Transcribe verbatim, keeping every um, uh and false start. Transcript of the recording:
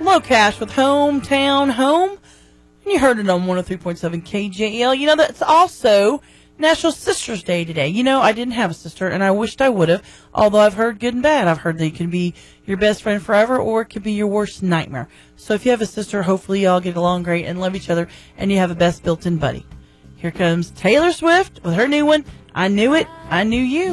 Low Cash with Hometown Home. And you heard it on one oh three point seven K J L. You know, that's also National Sisters Day today. You know, I didn't have a sister, and I wished I would have, although I've heard good and bad. I've heard that it can be your best friend forever, or it could be your worst nightmare. So if you have a sister, hopefully y'all get along great and love each other, and you have a best built-in buddy. Here comes Taylor Swift with her new one, I Knew It, I Knew You.